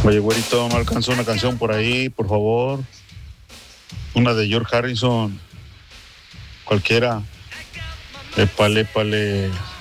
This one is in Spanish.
Oye, güerito, me alcanzó una canción por ahí, por favor. Una de George Harrison, cualquiera. Épale, épale.